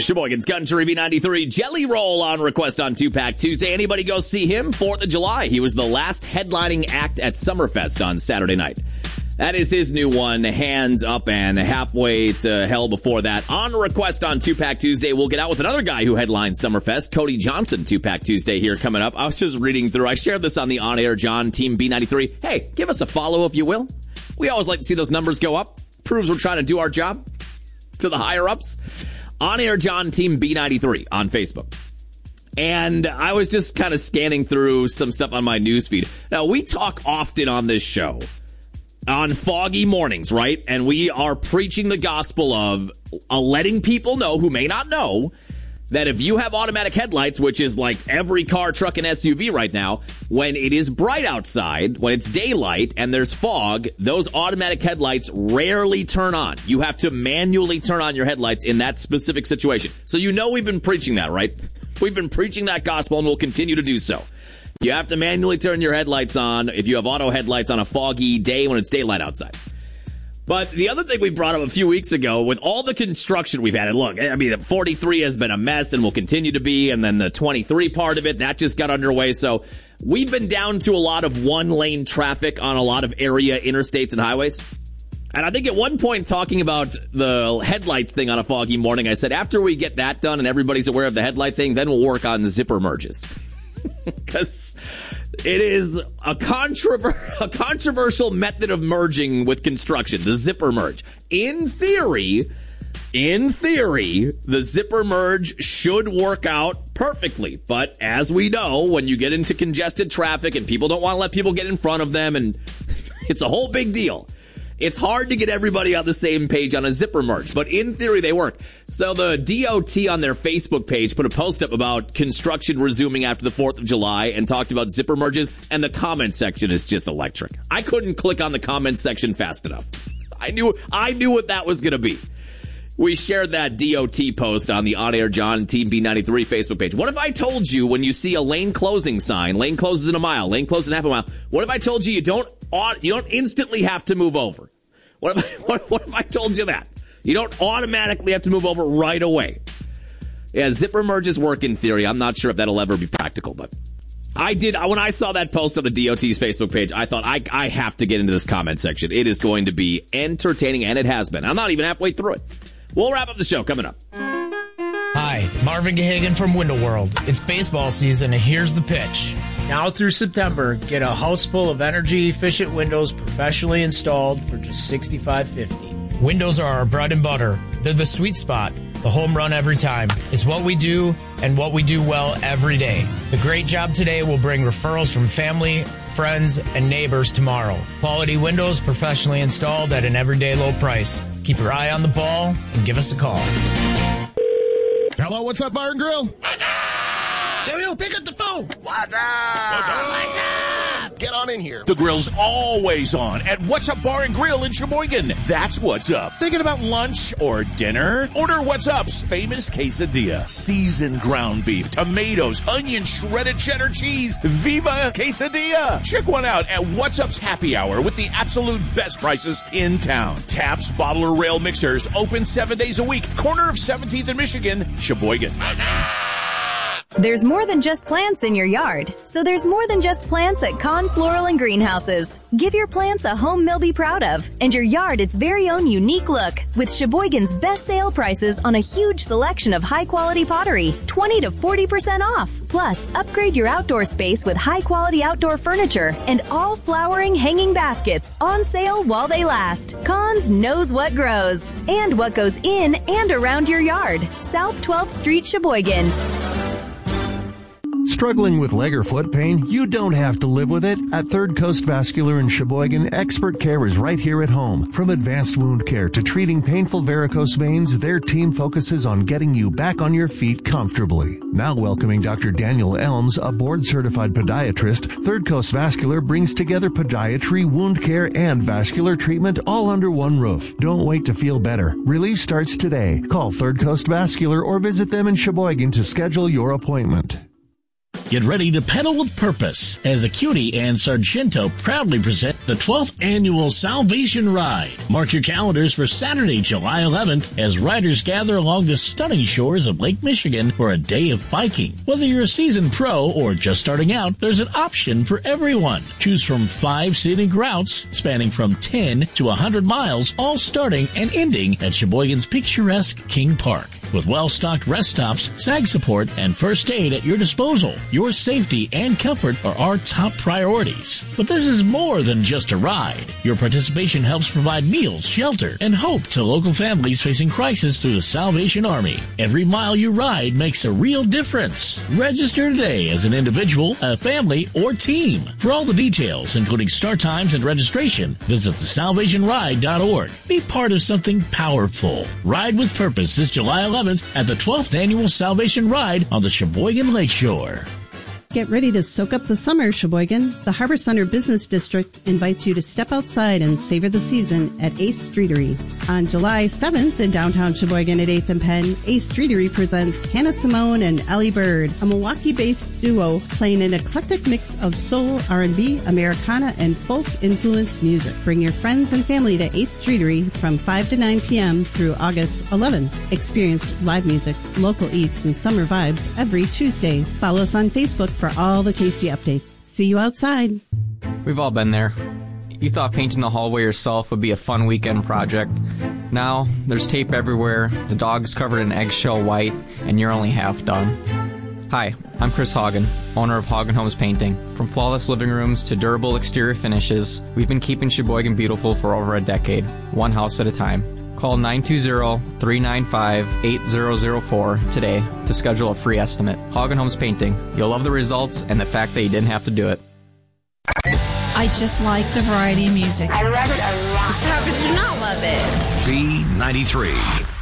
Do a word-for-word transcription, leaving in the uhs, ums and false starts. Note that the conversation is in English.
Sheboygan's Country B ninety-three Jelly Roll on request on Two-Pack Tuesday. Anybody go see him? fourth of July. He was the last headlining act at Summerfest on Saturday night. That is his new one, Hands Up, and halfway to hell before that. On request on Two-Pack Tuesday, we'll get out with another guy who headlines Summerfest, Cody Johnson. Two-Pack Tuesday here coming up. I was just reading through. I shared this on the On-Air John, Team B ninety-three. Hey, give us a follow if you will. We always like to see those numbers go up. Proves we're trying to do our job to the higher-ups. On-Air John, Team B ninety-three on Facebook. And I was just kind of scanning through some stuff on my newsfeed. Now, we talk often on this show on foggy mornings, right? And we are preaching the gospel of uh, letting people know who may not know that if you have automatic headlights, which is like every car, truck, and S U V right now, when it is bright outside, when it's daylight and there's fog, those automatic headlights rarely turn on. You have to manually turn on your headlights in that specific situation. So you know we've been preaching that, right? We've been preaching that gospel and we'll continue to do so. You have to manually turn your headlights on if you have auto headlights on a foggy day when it's daylight outside. But the other thing we brought up a few weeks ago, with all the construction we've had, and look, I mean, the forty-three has been a mess and will continue to be, and then the twenty-three part of it, that just got underway. So we've been down to a lot of one-lane traffic on a lot of area interstates and highways. And I think at one point, talking about the headlights thing on a foggy morning, I said, after we get that done and everybody's aware of the headlight thing, then we'll work on zipper merges. Because it is a, controver- a controversial method of merging with construction, the zipper merge. In theory, in theory, the zipper merge should work out perfectly. But as we know, when you get into congested traffic and people don't want to let people get in front of them, and it's a whole big deal. It's hard to get everybody on the same page on a zipper merge, but in theory they work. So the D O T on their Facebook page put a post up about construction resuming after the fourth of July and talked about zipper merges, and the comment section is just electric. I couldn't click on the comment section fast enough. I knew I knew what that was going to be. We shared that D O T post on the On Air John Team B ninety-three Facebook page. What if I told you when you see a lane closing sign, lane closes in a mile, lane closes in half a mile, what if I told you you don't you don't instantly have to move over? What if, I, what, what if I told you that? You don't automatically have to move over right away. Yeah, zipper merges work in theory. I'm not sure if that'll ever be practical, but I did. When I saw that post on the D O T's Facebook page, I thought, I, I have to get into this comment section. It is going to be entertaining, and it has been. I'm not even halfway through it. We'll wrap up the show coming up. Hi, Marvin Gahagan from Window World. It's baseball season, and here's the pitch. Now through September, get a house full of energy-efficient windows professionally installed for just sixty-five fifty. Windows are our bread and butter. They're the sweet spot, the home run every time. It's what we do and what we do well every day. The great job today will bring referrals from family, friends, and neighbors tomorrow. Quality windows professionally installed at an everyday low price. Keep your eye on the ball and give us a call. Hello, what's up, Bar and Grill? What's up? Yo, yo, pick up the phone. What's up? What's up? What's up? Get on in here. The grill's always on at What's Up Bar and Grill in Sheboygan. That's what's up. Thinking about lunch or dinner? Order What's Up's famous quesadilla. Seasoned ground beef, tomatoes, onion, shredded cheddar cheese. Viva Quesadilla. Check one out at What's Up's Happy Hour with the absolute best prices in town. Taps Bottle or Rail Mixers open seven days a week. Corner of seventeenth and Michigan, Sheboygan. What's up? There's more than just plants in your yard. So there's more than just plants at Con Floral and Greenhouses. Give your plants a home they'll be proud of, and your yard its very own unique look with Sheboygan's best sale prices on a huge selection of high-quality pottery, twenty to forty percent off. Plus, upgrade your outdoor space with high-quality outdoor furniture and all flowering hanging baskets on sale while they last. Cons knows what grows and what goes in and around your yard. South twelfth Street, Sheboygan. Struggling with leg or foot pain? You don't have to live with it. At Third Coast Vascular in Sheboygan, expert care is right here at home. From advanced wound care to treating painful varicose veins, their team focuses on getting you back on your feet comfortably. Now welcoming Doctor Daniel Elms, a board-certified podiatrist, Third Coast Vascular brings together podiatry, wound care, and vascular treatment all under one roof. Don't wait to feel better. Relief starts today. Call Third Coast Vascular or visit them in Sheboygan to schedule your appointment. Get ready to pedal with purpose as Acuity and Sargento proudly present the twelfth Annual Salvation Ride. Mark your calendars for Saturday, July eleventh, as riders gather along the stunning shores of Lake Michigan for a day of biking. Whether you're a seasoned pro or just starting out, there's an option for everyone. Choose from five scenic routes spanning from ten to one hundred miles, all starting and ending at Sheboygan's picturesque King Park. With well-stocked rest stops, sag support, and first aid at your disposal, your safety and comfort are our top priorities. But this is more than just a ride. Your participation helps provide meals, shelter, and hope to local families facing crisis through the Salvation Army. Every mile you ride makes a real difference. Register today as an individual, a family, or team. For all the details, including start times and registration, visit the salvation ride dot org. Be part of something powerful. Ride with Purpose this July eleventh at the twelfth Annual Salvation Ride on the Sheboygan Lakeshore. Get ready to soak up the summer, Sheboygan. The Harbor Center Business District invites you to step outside and savor the season at Ace Streetery. On July seventh in downtown Sheboygan at eighth and Penn, Ace Streetery presents Hannah Simone and Ellie Bird, a Milwaukee-based duo playing an eclectic mix of soul, R and B, Americana, and folk-influenced music. Bring your friends and family to Ace Streetery from five to nine p.m. through August eleventh. Experience live music, local eats, and summer vibes every Tuesday. Follow us on Facebook for all the tasty updates. See you outside. We've all been there. You thought painting the hallway yourself would be a fun weekend project. Now, there's tape everywhere, the dog's covered in eggshell white, and you're only half done. Hi, I'm Chris Hagen, owner of Hagen Homes Painting. From flawless living rooms to durable exterior finishes, we've been keeping Sheboygan beautiful for over a decade, one house at a time. Call nine two zero, three nine five, eight zero zero four today to schedule a free estimate. Hagen Homes Painting. You'll love the results and the fact that you didn't have to do it. I just like the variety of music. I love it a lot. How could you not love it? B ninety-three.